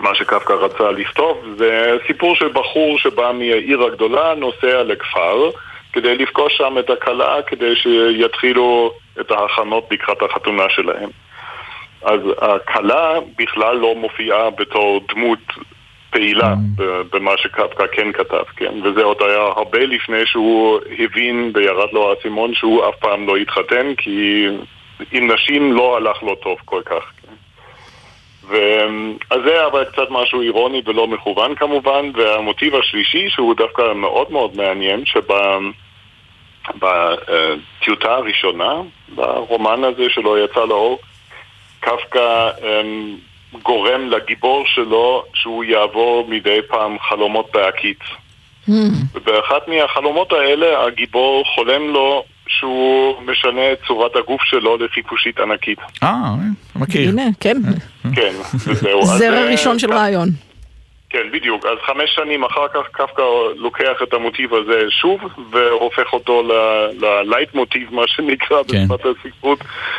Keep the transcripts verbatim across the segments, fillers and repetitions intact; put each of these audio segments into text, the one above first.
מה שקפקא רצה לכתוב. זה סיפור של בחור שבא מהעיר הגדולה, נוסע לכפר, כדי לפגוש שם את הכלה, כדי שיתחילו את ההכנות לקראת החתונה שלהם. אז הכלה בכלל לא מופיעה בתור דמות פעילה במה שקפקא כן כתב, כן? וזה עוד היה הרבה לפני שהוא הבין וירד לו האסימון שהוא אף פעם לא התחתן, כי עם נשים לא הלך לו טוב כל כך, כן? אז זה אבל קצת משהו אירוני ולא מכוון כמובן. והמוטיב השלישי שהוא דווקא מאוד מאוד מעניין, שבטיוטה הראשונה, ברומן הזה שלא יצא לאור, קפקא גורם לגיבור שלו שהוא יעבור מדי פעם חלומות בהקיץ. Mm. ובאחת מהחלומות האלה הגיבור חולם לו שהוא משנה את צורת הגוף שלו לחיפושית ענקית. אה, מכיר. הנה, כן. כן, וזהו. זרע ראשון של רעיון. כן, בדיוק. אז חמש שנים אחר כך קפקא לוקח את המוטיב הזה שוב והופך אותו ללייט מוטיב, מה שנקרא בשפת הספרות,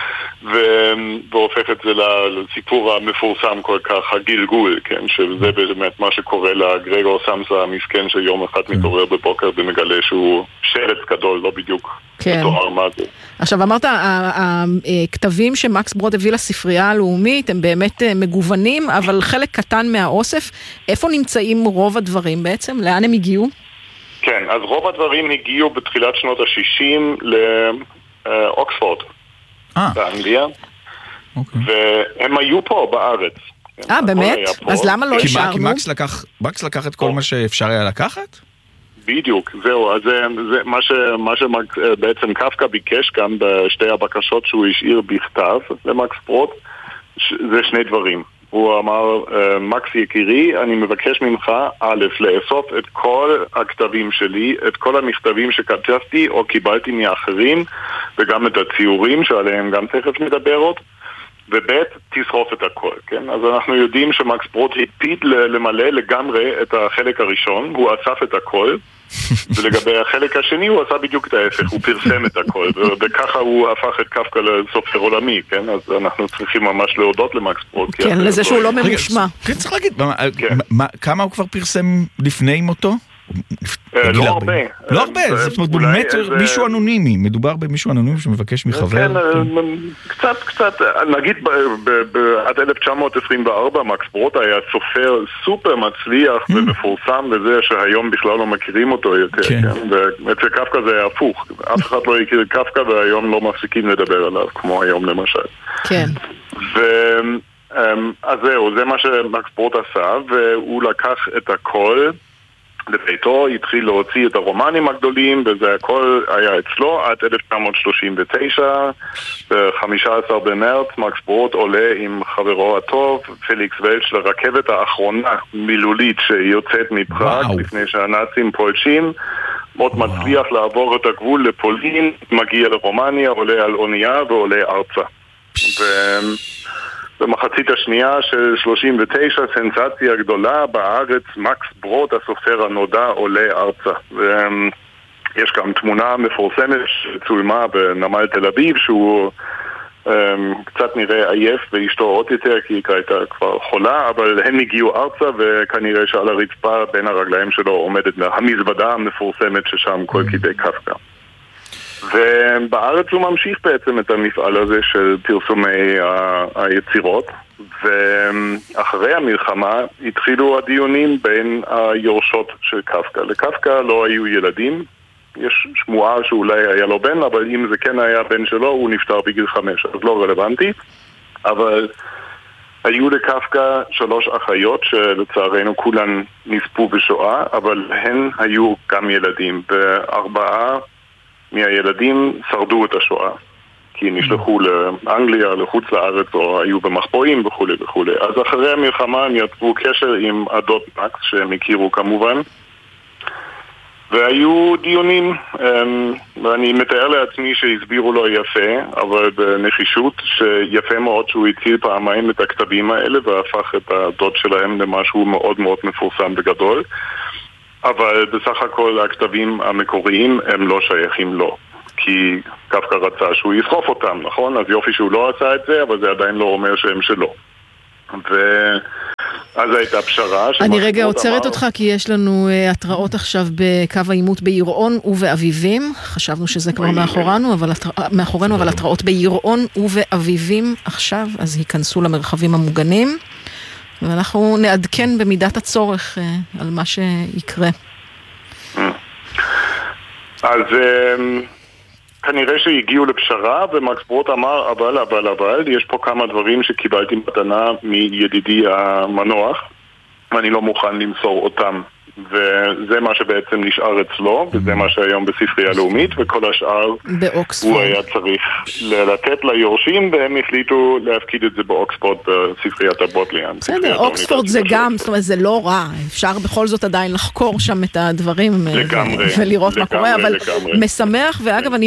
והופך את זה לסיפור המפורסם כל כך, הגלגול, כן, שזה באמת מה שקורה לגרגור סמסה המסכן שיום אחד מתעורר בבוקר ומגלה שהוא שרץ גדול, לא בדיוק מתואר מה זה. עכשיו אמרת, הכתבים שמקס ברוד הביא לספרייה הלאומית הם באמת מגוונים, אבל חלק קטן מהאוסף. איפה נמצאים רוב הדברים בעצם? לאן הם הגיעו? כן, אז רוב הדברים הגיעו בתחילת שנות ה-שישים לאוקספורד, באנגליה, והם היו פה בארץ. אה, באמת? אז למה לא השארנו? כי מקס לקח את כל מה שאפשר היה לקחת? בדיוק, זהו, אז זה, זה מה, ש, מה שבעצם קפקא ביקש גם בשתי הבקשות שהוא השאיר בכתב למקס ברוד, זה שני דברים. הוא אמר, מקס יקירי, אני מבקש ממך, א', לאסוף את כל הכתבים שלי, את כל המכתבים שכתבתי או קיבלתי מאחרים, וגם את הציורים שעליהם גם תכף נדבר עוד, ובית, תשרוף את הכל, כן? אז אנחנו יודעים שמקס ברוד הקפיד למלא לגמרי את החלק הראשון, הוא אסף את הכל, ולגבי החלק השני הוא עשה בדיוק את ההפך, הוא פרסם את הכל, וככה הוא הפך את קפקא לסופר עולמי, כן? אז אנחנו צריכים ממש להודות למקס ברוד. כן, לזה שהוא לא ממושמע. כן, צריך להגיד, כמה הוא כבר פרסם לפני מותו? לא הרבה. לא הרבה, זאת אומרת, באמת מישהו אנונימי, מדובר במישהו אנונימי שמבקש מחבר. קצת, קצת, נגיד עד אלף תשע מאות עשרים וארבע מקס ברוד היה סופר סופר מצליח ומפורסם וזה שהיום בכלל לא מכירים אותו יותר, ואצל קפקא זה היה הפוך, אף אחד לא הכיר קפקא והיום לא מפסיקים לדבר עליו, כמו היום למשל. כן. אז זהו, זה מה שמקס ברוד עשה, והוא לקח את הכל לביתו, התחיל להוציא את הרומנים הגדולים, וזה הכל היה אצלו עד אלף תשע מאות שלושים ותשע, ב-חמישה עשר במרץ, מקס ברוד עולה עם חברו הטוב, פליקס ולש, לרכבת האחרונה מילולית שיוצאת מפראג, לפני שהנאצים פולשים, מאוד מצליח לעבור את הגבול לפולין, מגיע לרומניה, עולה על אונייה ועולה ארצה. ו... במחצית השנייה של שלושים ותשע, סנסציה גדולה בארץ, מקס ברוד, הסופר הנודע, עולה ארצה. ויש גם תמונה מפורסמת שצולמה בנמל תל אביב, שהוא um, קצת נראה עייף ואשתו עוד יותר, כי היא הייתה כבר חולה, אבל הם הגיעו ארצה, וכנראה שעל הרצפה בין הרגליים שלו עומדת המזוודה המפורסמת ששם כל כתבי קפקא. ובארץ הוא ממשיך בעצם את המפעל הזה של פרסומי היצירות, ואחרי המלחמה התחילו הדיונים בין היורשות של קפקא. לקפקא לא היו ילדים, יש שמועה שאולי היה לו בן, אבל אם זה כן היה בן שלו, הוא נפטר בגיל חמש, אז לא רלוונטי. אבל היו לקפקא שלוש אחיות שלצערנו כולן נספו בשואה, אבל הן היו גם ילדים, וארבעה מהילדים שרדו את השואה, כי נשלחו לאנגליה, לחוץ לארץ, או היו במחבואים וכו' וכו'. אז אחרי המלחמה הם יצרו קשר עם הדוד מקס, שהם הכירו כמובן, והיו דיונים, ואני מתאר לעצמי שהסבירו לו יפה, אבל בנחישות, שיפה מאוד שהוא הציל פעמיים את הכתבים האלה, והפך את הדוד שלהם למשהו מאוד מאוד מפורסם וגדול. אבל בסך הכל הכתבים המקוריים הם לא שייכים לו, כי קפקא רצה שהוא יסחוף אותם, נכון? אז יופי שהוא לא עשה את זה, אבל זה עדיין לא אומר שהם שלו. אז הייתה פשרה. אני רגע עוצרת אותך כי יש לנו uh, התראות עכשיו בקו העימות בירעון ובאביבים. חשבנו שזה כבר מאחורינו, אבל, מאחורינו, אבל התראות בירעון ובאביבים עכשיו, אז היכנסו למרחבים המוגנים. ואנחנו נעדכן במידת הצורך uh, על מה שיקרה. אז uh, כנראה שהגיעו לפשרה, ומקס ברוט אמר, אבל, אבל, אבל, יש פה כמה דברים שקיבלתי מתנה מידידי המנוח, ואני לא מוכן למסור אותם. וזה מה שבעצם נשאר אצלו, וזה מה שהיום בספרייה לאומית, וכל השאר באוקספורד. הוא היה צריך לתת ליורשים, והם החליטו להפקיד את זה באוקספורד בספריית הבוטליאן. בסדר, אוקספורד זה גם, זאת אומרת, זה לא רע, אפשר בכל זאת עדיין לחקור שם את הדברים, לגמרי, ולראות מה קורה, אבל לגמרי. משמח, ואגב, אני